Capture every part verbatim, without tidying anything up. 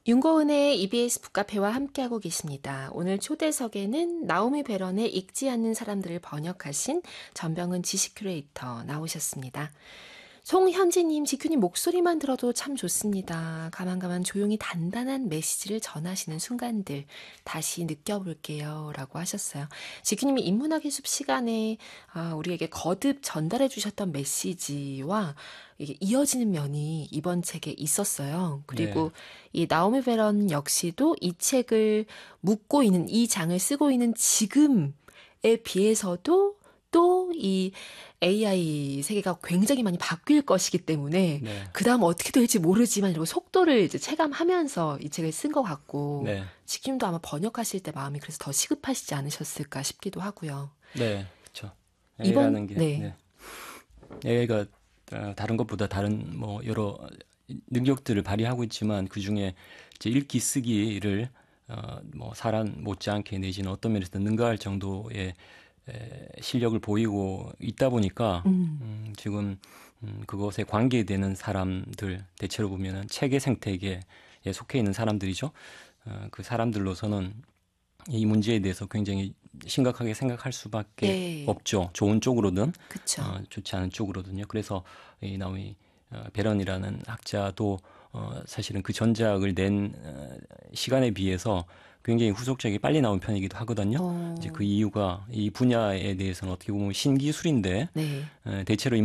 윤고은의 이비에스 북카페와 함께하고 계십니다. 오늘 초대석에는 나오미 베런의 읽지 않는 사람들을 번역하신 전병은 지식 큐레이터 나오셨습니다. 송현지님, 지큐님 목소리만 들어도 참 좋습니다. 가만가만 조용히 단단한 메시지를 전하시는 순간들 다시 느껴볼게요. 라고 하셨어요. 지큐님이 인문학의 숲 시간에 아, 우리에게 거듭 전달해 주셨던 메시지와 이게 이어지는 면이 이번 책에 있었어요. 그리고 네. 이 나오미 베런 역시도 이 책을 묻고 있는, 이 장을 쓰고 있는 지금에 비해서도 또 이 에이아이 세계가 굉장히 많이 바뀔 것이기 때문에 네. 그 다음 어떻게 될지 모르지만 이러고 속도를 이제 체감하면서 이 책을 쓴 것 같고 네. 지금도 아마 번역하실 때 마음이 그래서 더 시급하시지 않으셨을까 싶기도 하고요. 네, 그렇죠. 에이아이라는 게 네. 네. 에이아이가 다른 것보다 다른 뭐 여러 능력들을 발휘하고 있지만 그 중에 이제 읽기 쓰기를 어 뭐 사람 못지않게 내지는 어떤 면에서 능가할 정도의 에, 실력을 보이고 있다 보니까 음. 음, 지금 음, 그것에 관계되는 사람들 대체로 보면은 체계 생태계에 속해 있는 사람들이죠. 어, 그 사람들로서는 이 문제에 대해서 굉장히 심각하게 생각할 수밖에 네. 없죠. 좋은 쪽으로든 어, 좋지 않은 쪽으로든요. 그래서 이 나오미 어, 베런이라는 학자도 어, 사실은 그 전작을 낸 어, 시간에 비해서 굉장히 후속작이 빨리 나온 편이기도 하거든요. 어. 이제 그 이유가 이 분야에 대해서는 어떻게 보면 신기술인데 네. 에, 대체로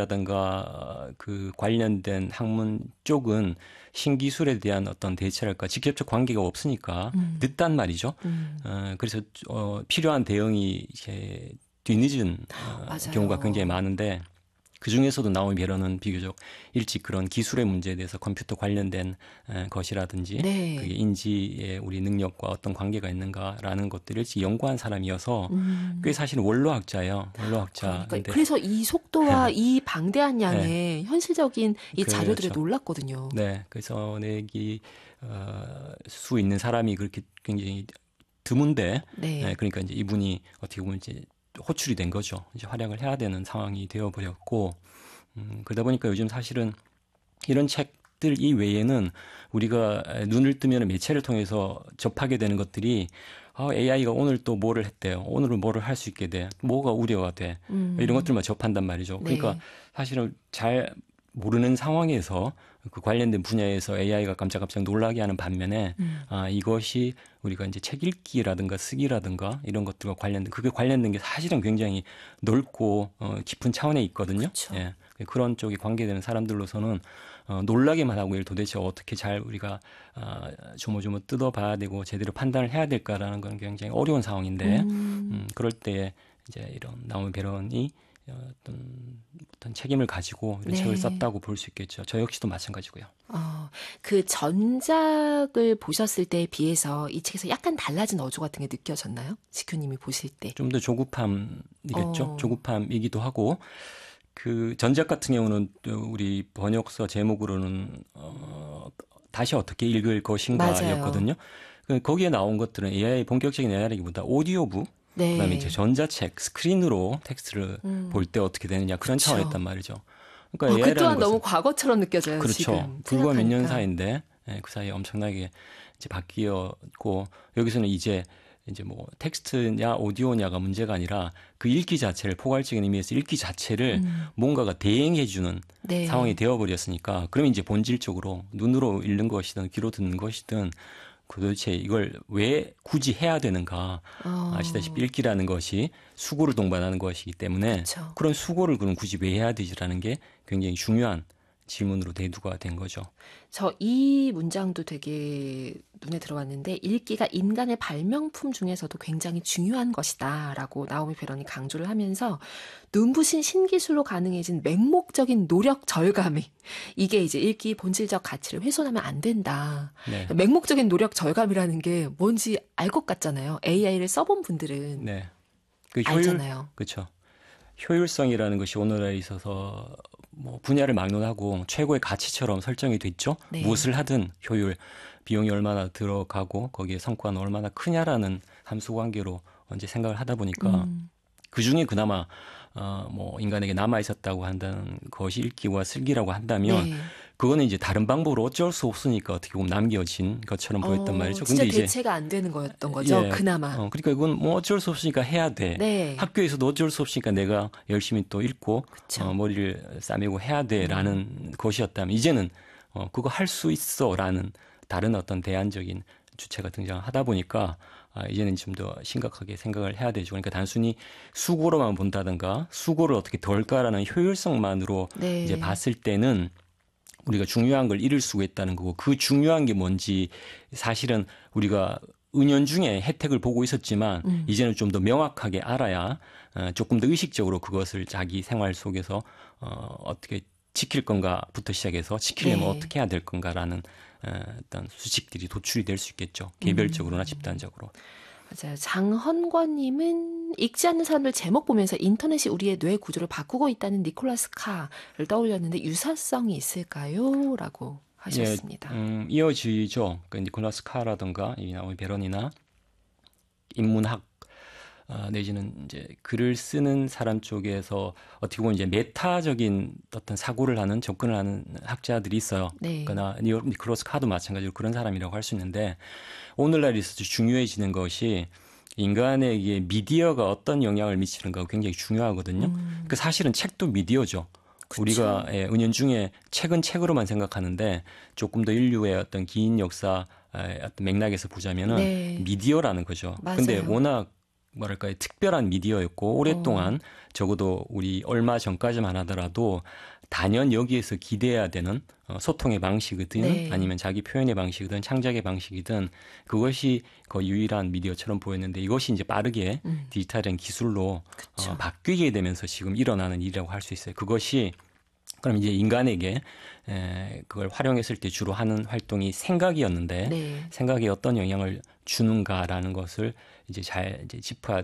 인문학이라든가 그 관련된 학문 쪽은 신기술에 대한 어떤 대체랄까 직접적 관계가 없으니까 음. 늦단 말이죠. 음. 어, 그래서 어, 필요한 대응이 이렇게 뒤늦은 어, 경우가 굉장히 많은데 그 중에서도 나오미 베런은 비교적 일찍 그런 기술의 문제에 대해서 컴퓨터 관련된 것이라든지 네. 그게 인지의 우리 능력과 어떤 관계가 있는가라는 것들을 일찍 연구한 사람이어서 음. 꽤 사실은 원로학자예요. 원로학자. 그러니까 그래서 이 속도와 이 방대한 양의 네. 현실적인 이 그렇죠. 자료들에 놀랐거든요. 네, 그래서 내기 어, 수 있는 사람이 그렇게 굉장히 드문데, 네. 네, 그러니까 이제 이분이 어떻게 보면 이제 호출이 된 거죠. 이제 활약을 해야 되는 상황이 되어버렸고 음, 그러다 보니까 요즘 사실은 이런 책들 이외에는 우리가 눈을 뜨면 매체를 통해서 접하게 되는 것들이 아, 에이아이가 오늘 또 뭐를 했대요. 오늘은 뭐를 할 수 있게 돼. 뭐가 우려가 돼. 음. 이런 것들만 접한단 말이죠. 그러니까 네. 사실은 잘 모르는 상황에서 그 관련된 분야에서 에이아이가 깜짝깜짝 놀라게 하는 반면에 음. 아, 이것이 우리가 이제 책 읽기라든가 쓰기라든가 이런 것들과 관련된 그게 관련된 게 사실은 굉장히 넓고 어, 깊은 차원에 있거든요. 예. 그런 쪽이 관계되는 사람들로서는 어, 놀라기만 하고 이를 도대체 어떻게 잘 우리가 어, 조모조모 뜯어봐야 되고 제대로 판단을 해야 될까라는 건 굉장히 어려운 상황인데 음. 음, 그럴 때 이제 이런 나오미 베런이 어떤, 어떤 책임을 가지고 이런 네. 책을 썼다고 볼 수 있겠죠. 저 역시도 마찬가지고요. 어, 그 전작을 보셨을 때에 비해서 이 책에서 약간 달라진 어조 같은 게 느껴졌나요? 지큐님이 보실 때. 좀 더 조급함이겠죠. 어. 조급함이기도 하고 그 전작 같은 경우는 우리 번역서 제목으로는 어, 다시 어떻게 읽을 것인가였거든요. 맞아요. 거기에 나온 것들은 에이아이 본격적인 에이아이라기보다 오디오북 네. 그다음에 이제 전자책 스크린으로 텍스트를 음. 볼 때 어떻게 되느냐 그런 그렇죠. 차원이었단 말이죠. 그러니까 어, 그 또한 너무 과거처럼 느껴져요. 그렇죠. 지금 불과 몇 년 사이인데 네, 그 사이에 엄청나게 이제 바뀌었고 여기서는 이제 이제 뭐 텍스트냐 오디오냐가 문제가 아니라 그 읽기 자체를 포괄적인 의미에서 읽기 자체를 음. 뭔가가 대행해주는 네. 상황이 되어버렸으니까 그러면 이제 본질적으로 눈으로 읽는 것이든 귀로 듣는 것이든 도대체 이걸 왜 굳이 해야 되는가 어. 아시다시피 읽기라는 것이 수고를 동반하는 것이기 때문에 그쵸. 그런 수고를 그럼 굳이 왜 해야 되지라는 게 굉장히 중요한 질문으로 대두가 된 거죠. 저 이 문장도 되게 눈에 들어왔는데 읽기가 인간의 발명품 중에서도 굉장히 중요한 것이다 라고 나오미 베런이 강조를 하면서 눈부신 신기술로 가능해진 맹목적인 노력 절감이 이게 이제 읽기 본질적 가치를 훼손하면 안 된다. 네. 맹목적인 노력 절감이라는 게 뭔지 알 것 같잖아요. 에이아이를 써본 분들은 네. 그 효율, 알잖아요. 그렇죠. 효율성이라는 것이 오늘에 있어서 뭐 분야를 막론하고 최고의 가치처럼 설정이 됐죠. 네. 무엇을 하든 효율, 비용이 얼마나 들어가고 거기에 성과는 얼마나 크냐라는 함수 관계로 언제 생각을 하다 보니까 음. 그 중에 그나마 어, 뭐 인간에게 남아 있었다고 한다는 것이 읽기와 쓰기라고 한다면 네. 그거는 이제 다른 방법으로 어쩔 수 없으니까 어떻게 보면 남겨진 것처럼 보였단 어, 말이죠. 진짜 근데 이제 대체가 안 되는 거였던 거죠. 예, 그나마. 어, 그러니까 이건 뭐 어쩔 수 없으니까 해야 돼. 네. 학교에서도 어쩔 수 없으니까 내가 열심히 또 읽고 그쵸. 어, 머리를 싸매고 해야 돼라는 음. 것이었다면 이제는 어, 그거 할 수 있어라는 다른 어떤 대안적인 주체가 등장하다 보니까 아, 이제는 좀 더 심각하게 생각을 해야 되죠. 그러니까 단순히 수고로만 본다든가 수고를 어떻게 덜까라는 효율성만으로 네. 이제 봤을 때는 우리가 중요한 걸 잃을 수가 있다는 거고 그 중요한 게 뭔지 사실은 우리가 은연중에 혜택을 보고 있었지만 음. 이제는 좀 더 명확하게 알아야 어, 조금 더 의식적으로 그것을 자기 생활 속에서 어, 어떻게 지킬 건가부터 시작해서 지키려면 네. 어떻게 해야 될 건가라는 어떤 수칙들이 도출이 될 수 있겠죠. 개별적으로나 음. 집단적으로. 맞아요. 장헌권님은 읽지 않는 사람들 제목 보면서 인터넷이 우리의 뇌 구조를 바꾸고 있다는 니콜라스 카를 떠올렸는데 유사성이 있을까요? 라고 하셨습니다. 예, 음, 이어지죠. 그 니콜라스 카라든가 이 나오미 베런이나 인문학 어, 내지는 이제 글을 쓰는 사람 쪽에서 어떻게 보면 이제 메타적인 어떤 사고를 하는 접근을 하는 학자들이 있어요. 네. 그러나 니콜라스 카도 마찬가지로 그런 사람이라고 할 수 있는데 오늘날 있어서 중요해지는 것이 인간에게 미디어가 어떤 영향을 미치는가 굉장히 중요하거든요. 음. 그 사실은 책도 미디어죠. 그쵸. 우리가 예, 은연중에 책은 책으로만 생각하는데 조금 더 인류의 어떤 긴 역사 어떤 맥락에서 보자면은 네. 미디어라는 거죠. 그런데 워낙 뭐랄까요 특별한 미디어였고 오랫동안 어. 적어도 우리 얼마 전까지만 하더라도 단연 여기에서 기대해야 되는 소통의 방식이든 네. 아니면 자기 표현의 방식이든 창작의 방식이든 그것이 거의 유일한 미디어처럼 보였는데 이것이 이제 빠르게 음. 디지털한 기술로 어, 바뀌게 되면서 지금 일어나는 일이라고 할 수 있어요. 그것이 그럼 이제 인간에게 에, 그걸 활용했을 때 주로 하는 활동이 생각이었는데 네. 생각에 어떤 영향을 주는가라는 것을 이제 잘 이제 짚어야